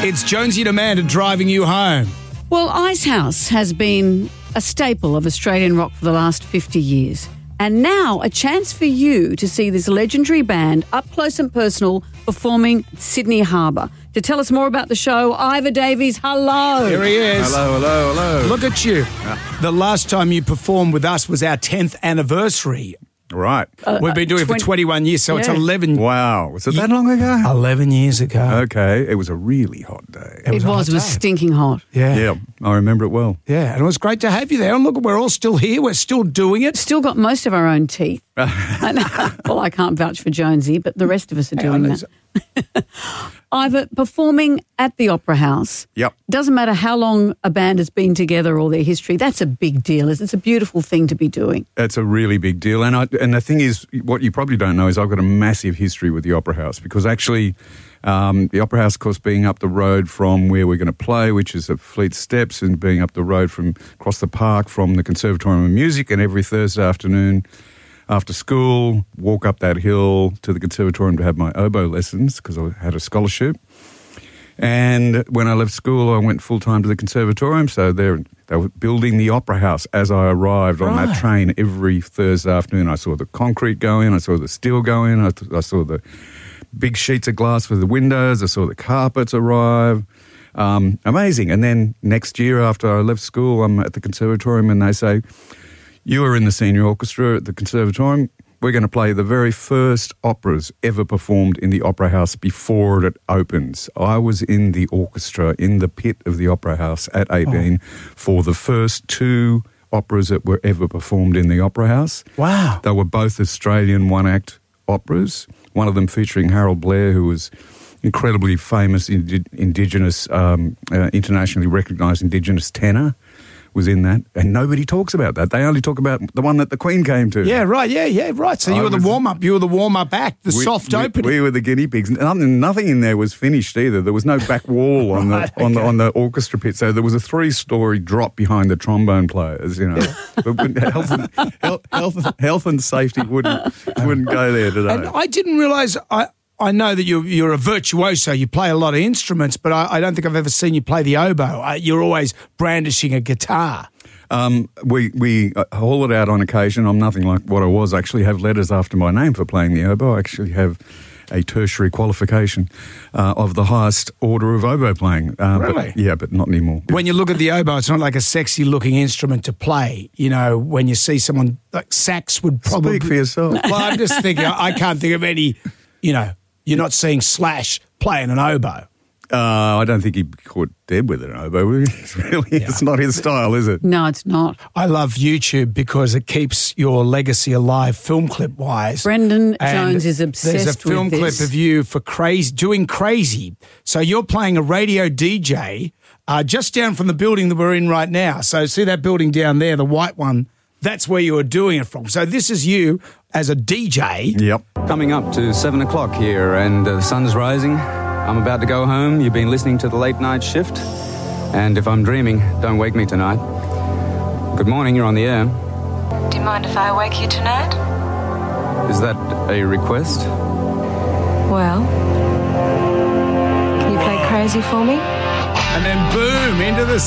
It's Jonesy and Amanda driving you home. Well, Icehouse has been a staple of Australian rock for the last 50 years. And now a chance for you to see this legendary band up close and personal performing at Sydney Harbour. To tell us more about the show, Ivor Davies, hello. Here he is. Hello. Look at you. The last time you performed with us was our 10th anniversary. Right. We've been doing it for 21 years, so it's 11. Wow. Was it that long ago? 11 years ago. Okay. It was a really hot day. It was stinking hot. Yeah. I remember it well. Yeah, and it was great to have you there. And look, we're all still here. We're still doing it. Still got most of our own teeth. Well, I can't vouch for Jonesy, but the rest of us are doing that. Ivor, performing at the Opera House. Yep. Doesn't matter how long a band has been together or their history. That's a big deal. It's a beautiful thing to be doing. It's a really big deal. And the thing is, what you probably don't know is I've got a massive history with the Opera House because actually the Opera House, of course, being up the road from where we're going to play, which is at Fleet Steps, and being up the road from across the park from the Conservatorium of Music, and every Thursday afternoon after school, walk up that hill to the Conservatorium to have my oboe lessons because I had a scholarship. And when I left school, I went full-time to the Conservatorium. So they were building the Opera House as I arrived on that train every Thursday afternoon. I saw the concrete go in. I saw the steel go in. I saw the big sheets of glass for the windows. I saw the carpets arrive. Amazing. And then next year after I left school, I'm at the Conservatorium and they say, you are in the senior orchestra at the Conservatorium. We're going to play the very first operas ever performed in the Opera House before it opens. I was in the orchestra in the pit of the Opera House at 18 for the first two operas that were ever performed in the Opera House. Wow. They were both Australian one-act operas, one of them featuring Harold Blair, who was incredibly famous Indigenous, internationally recognised Indigenous tenor. Was in that, and nobody talks about that. They only talk about the one that the Queen came to. Yeah, right, right. So you were the warm-up, you were the warm-up act, the soft opening. We were the guinea pigs. Nothing in there was finished either. There was no back wall on the orchestra pit, so there was a 3-story drop behind the trombone players, you know. health and safety wouldn't go there today. And I didn't realise... I know that you're a virtuoso, you play a lot of instruments, but I don't think I've ever seen you play the oboe. You're always brandishing a guitar. We haul it out on occasion. I'm nothing like what I was. I actually have letters after my name for playing the oboe. I actually have a tertiary qualification of the highest order of oboe playing. Really? But not anymore. When you look at the oboe, it's not like a sexy-looking instrument to play. You know, when you see someone like sax would probably... Speak for yourself. Well, I'm just thinking, I can't think of any, you know... You're not seeing Slash playing an oboe. I don't think he caught dead with an oboe. It's not his style, is it? No, it's not. I love YouTube because it keeps your legacy alive film clip-wise. Brendan Jones is obsessed with this. There's a film clip of you for doing Crazy. So you're playing a radio DJ just down from the building that we're in right now. So see that building down there, the white one? That's where you were doing it from. So this is you as a DJ. Yep. Coming up to 7 o'clock here and the sun's rising. I'm about to go home. You've been listening to the late night shift. And if I'm dreaming, don't wake me tonight. Good morning, you're on the air. Do you mind if I wake you tonight? Is that a request? Well, can you play Crazy for me? And then boom, into the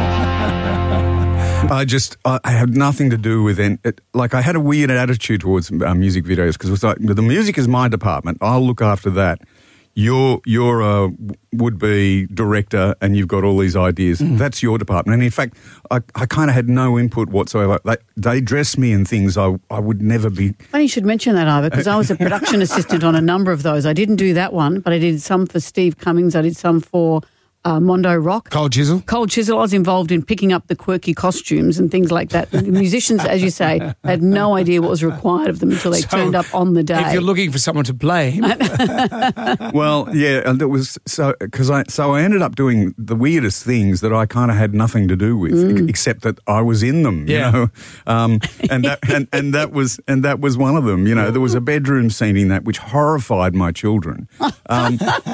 song. I had nothing to do with it. Like I had a weird attitude towards music videos because it was like the music is my department. I'll look after that. You're a would-be director and you've got all these ideas. That's your department. And in fact, I kind of had no input whatsoever. They dressed me in things I would never be. Funny you should mention that, Ivor, because I was a production assistant on a number of those. I didn't do that one, but I did some for Steve Cummings. I did some for Mondo Rock. Cold Chisel. I was involved in picking up the quirky costumes and things like that. The musicians, as you say, had no idea what was required of them until they turned up on the day. If you're looking for someone to blame. Well, yeah, and it was so I ended up doing the weirdest things that I kind of had nothing to do with, except that I was in them. Yeah. You know, and that was one of them. You know, there was a bedroom scene in that which horrified my children, and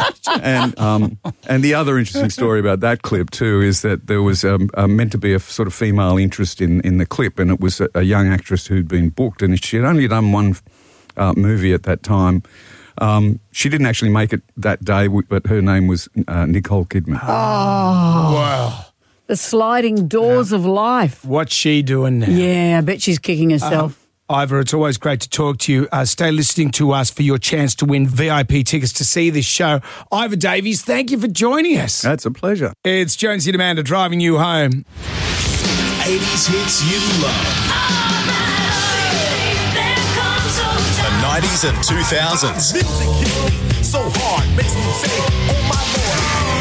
the other interesting story about that clip too is that there was meant to be a sort of female interest in the clip, and it was a young actress who'd been booked, and she had only done one movie at that time, She didn't actually make it that day, but her name was Nicole Kidman. Wow. The sliding doors of life. What's she doing now? Yeah, I bet she's kicking herself. Ivor, it's always great to talk to you. Stay listening to us for your chance to win VIP tickets to see this show. Ivor Davies, thank you for joining us. That's a pleasure. It's Jonesy and Amanda driving you home. 80s hits you love. The 90s and 2000s. Music hits me so hard, makes me say, oh my Lord.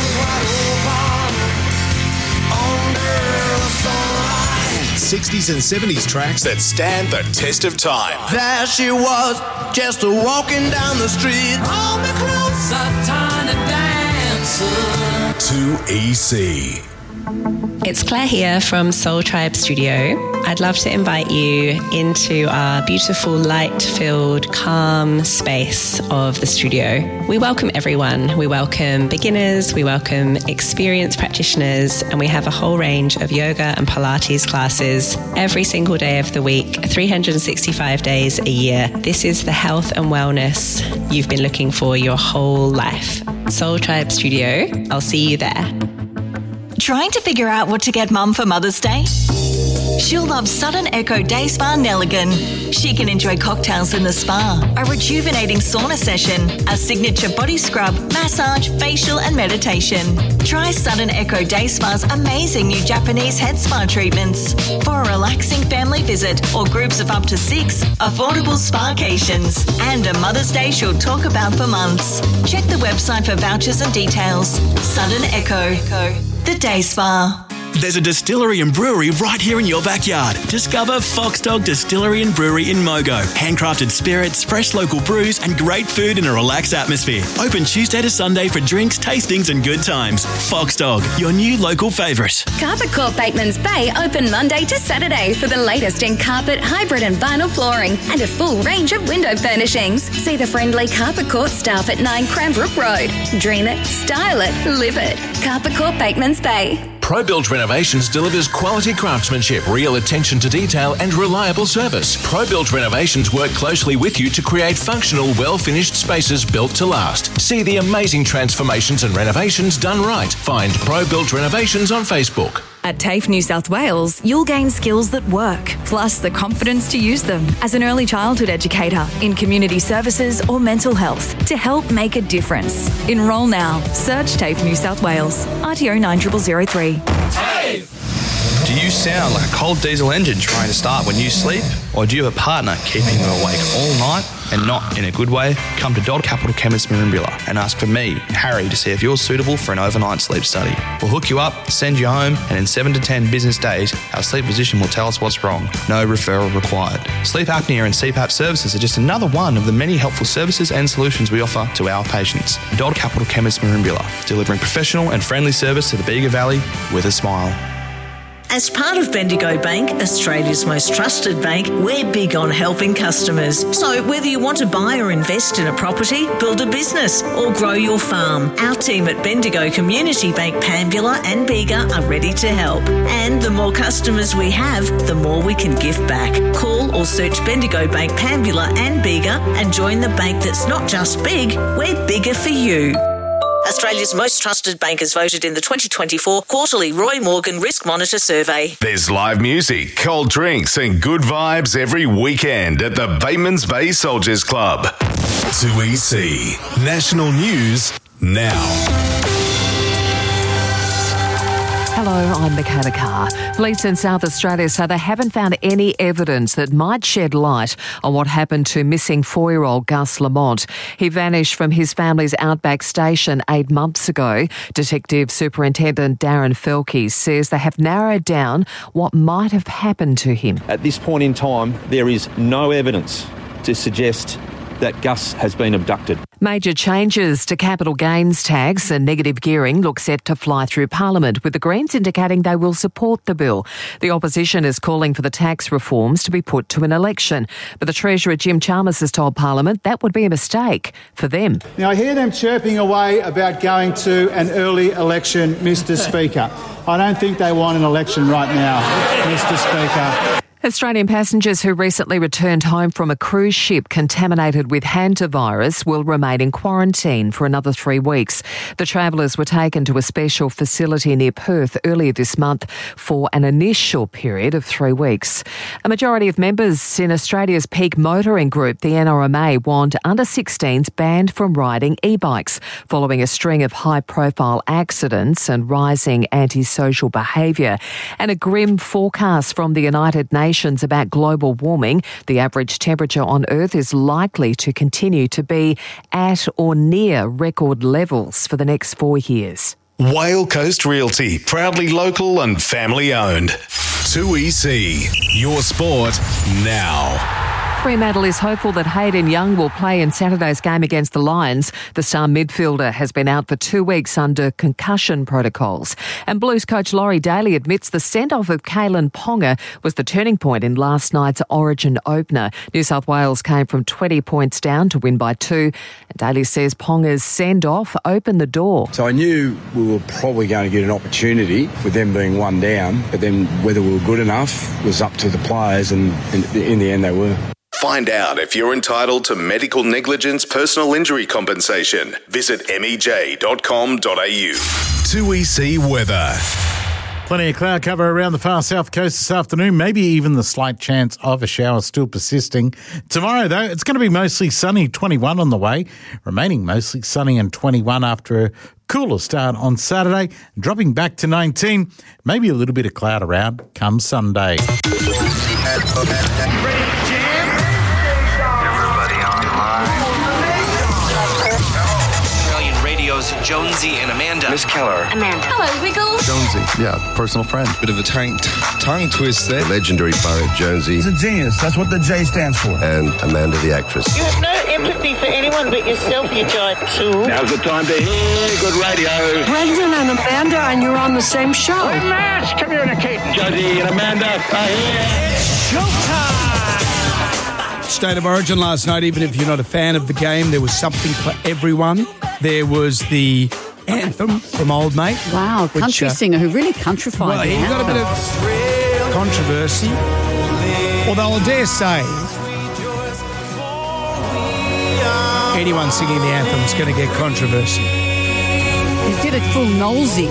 60s and 70s tracks that stand the test of time. There she was, just walking down the street. Hold me closer, tiny dancer. 2EC. It's Claire here from Soul Tribe Studio. I'd love to invite you into our beautiful, light-filled, calm space of the studio. We welcome everyone. We welcome beginners, we welcome experienced practitioners, and we have a whole range of yoga and Pilates classes every single day of the week, 365 days a year. This is the health and wellness you've been looking for your whole life. Soul Tribe Studio. I'll see you there. Trying to figure out what to get Mum for Mother's Day? She'll love Sudden Echo Day Spa Nelligan. She can enjoy cocktails in the spa, a rejuvenating sauna session, a signature body scrub, massage, facial and meditation. Try Sudden Echo Day Spa's amazing new Japanese head spa treatments. For a relaxing family visit or groups of up to 6, affordable spa-cations and a Mother's Day she'll talk about for months. Check the website for vouchers and details. Sudden Echo, the Day Spa. There's a distillery and brewery right here in your backyard. Discover Fox Dog Distillery and Brewery in Mogo. Handcrafted spirits, fresh local brews and great food in a relaxed atmosphere. Open Tuesday to Sunday for drinks, tastings and good times. Fox Dog, your new local favourite. Carpet Court Bateman's Bay open Monday to Saturday for the latest in carpet, hybrid and vinyl flooring and a full range of window furnishings. See the friendly Carpet Court staff at 9 Cranbrook Road. Dream it, style it, live it. Carpet Court Bateman's Bay. ProBuild Renovations delivers quality craftsmanship, real attention to detail and reliable service. ProBuild Renovations work closely with you to create functional, well-finished spaces built to last. See the amazing transformations and renovations done right. Find ProBuild Renovations on Facebook. At TAFE New South Wales, you'll gain skills that work, plus the confidence to use them as an early childhood educator in community services or mental health to help make a difference. Enrol now. Search TAFE New South Wales. RTO 9003. TAFE! Do you sound like a cold diesel engine trying to start when you sleep? Or do you have a partner keeping you awake all night and not in a good way? Come to Dodd Capital Chemist Merimbula and ask for me, Harry, to see if you're suitable for an overnight sleep study. We'll hook you up, send you home, and in 7 to 10 business days, our sleep physician will tell us what's wrong. No referral required. Sleep apnea and CPAP services are just another one of the many helpful services and solutions we offer to our patients. Dodd Capital Chemist Merimbula, delivering professional and friendly service to the Bega Valley with a smile. As part of Bendigo Bank, Australia's most trusted bank, we're big on helping customers. So whether you want to buy or invest in a property, build a business or grow your farm, our team at Bendigo Community Bank Pambula and Bega are ready to help. And the more customers we have, the more we can give back. Call or search Bendigo Bank Pambula and Bega and join the bank that's not just big, we're bigger for you. Australia's most trusted bank is voted in the 2024 quarterly Roy Morgan Risk Monitor Survey. There's live music, cold drinks and good vibes every weekend at the Bateman's Bay Soldiers Club. 2EC. National News now. Hello, I'm Michaela Carr. Police in South Australia say they haven't found any evidence that might shed light on what happened to missing 4-year-old Gus Lamont. He vanished from his family's Outback station 8 months ago. Detective Superintendent Darren Felke says they have narrowed down what might have happened to him. At this point in time, there is no evidence to suggest that Gus has been abducted. Major changes to capital gains tax and negative gearing look set to fly through Parliament, with the Greens indicating they will support the bill. The opposition is calling for the tax reforms to be put to an election. But the Treasurer Jim Chalmers has told Parliament that would be a mistake for them. Now, I hear them chirping away about going to an early election, Mr. Speaker. I don't think they want an election right now, Mr. Speaker. Australian passengers who recently returned home from a cruise ship contaminated with hantavirus will remain in quarantine for another 3 weeks. The travellers were taken to a special facility near Perth earlier this month for an initial period of 3 weeks. A majority of members in Australia's peak motoring group, the NRMA, want under-16s banned from riding e-bikes following a string of high-profile accidents and rising antisocial behaviour. And a grim forecast from the United Nations about global warming. The average temperature on Earth is likely to continue to be at or near record levels for the next 4 years. Whale Coast Realty, proudly local and family owned. 2EC, your sport now. Fremantle is hopeful that Hayden Young will play in Saturday's game against the Lions. The star midfielder has been out for 2 weeks under concussion protocols. And Blues coach Laurie Daly admits the send-off of Kalen Ponga was the turning point in last night's Origin opener. New South Wales came from 20 points down to win by 2. And Daly says Ponga's send-off opened the door. So I knew we were probably going to get an opportunity with them being one down, but then whether we were good enough was up to the players, and in the end they were. Find out if you're entitled to medical negligence personal injury compensation. Visit mej.com.au. 2EC weather. Plenty of cloud cover around the far south coast this afternoon, maybe even the slight chance of a shower still persisting. Tomorrow, though, it's going to be mostly sunny, 21 on the way, remaining mostly sunny and 21 after a cooler start on Saturday, dropping back to 19, maybe a little bit of cloud around come Sunday. Jonesy and Amanda. Miss Keller. Amanda. Hello, Wiggles. Jonesy, yeah, personal friend. Bit of a tongue twist there. The legendary pirate Jonesy. He's a genius. That's what the J stands for. And Amanda, the actress. You have no empathy for anyone but yourself, you giant tool. Now's the time to hear good radio. Brendan and Amanda, and you're on the same show. Hey, Mash, communicate. Jonesy and Amanda are here. It's showtime. State of Origin last night, even if you're not a fan of the game, there was something for everyone. There was the anthem from Old Mate. Wow, country singer who really countrified. Well, he got a bit of controversy. Although I'll dare say, anyone singing the anthem is going to get controversy. He did a full Knowlesy.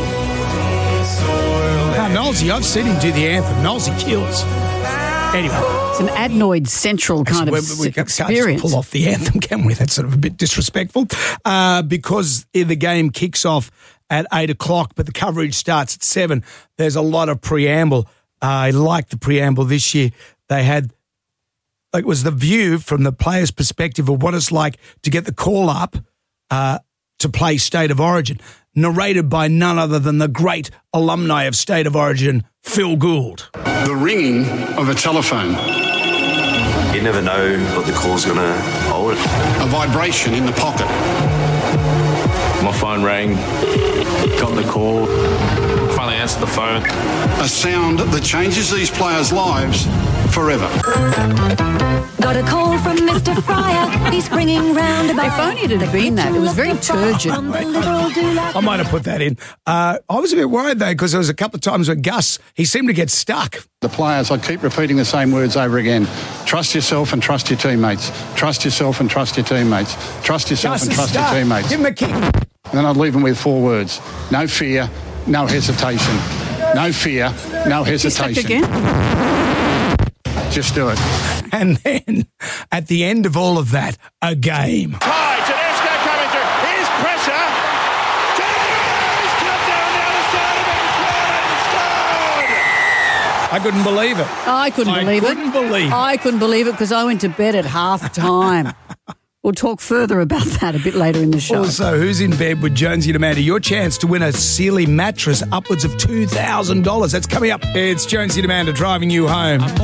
No, Knowlesy, I've seen him do the anthem. Knowlesy kills. Anyway. It's an adenoid central kind of we can't experience. just pull off the anthem, can we? That's sort of a bit disrespectful. Because the game kicks off at 8 o'clock, but the coverage starts at 7, there's a lot of preamble. I like the preamble this year. They had, it was the view from the player's perspective of what it's like to get the call up to play State of Origin, narrated by none other than the great alumni of State of Origin, Phil Gould. The ringing of a telephone. You never know what the call's going to hold. A vibration in the pocket. My phone rang, got the call, finally answered the phone. A sound that changes these players' lives forever. Got a call from Mr. Fryer. He's bringing round about. If only it had been that. It was very turgid. I might have put that in. I was a bit worried, though, because there was a couple of times where Gus, he seemed to get stuck. The players, I keep repeating the same words over again. Trust yourself and trust your teammates. Trust yourself and trust your teammates. Trust yourself and trust your teammates. Give him a kick. And then I'd leave them with 4 words. No fear, no hesitation. No fear, no hesitation. Again? Just do it. And then, at the end of all of that, a game. Hi, Tedesco coming through. Here's pressure. Tedesco's come down the other side of it and scored. I couldn't believe it. I couldn't believe it because I went to bed at half time. We'll talk further about that a bit later in the show. Also, who's in bed with Jonesy and Amanda? Your chance to win a Sealy mattress upwards of $2,000. That's coming up. It's Jonesy and Amanda driving you home.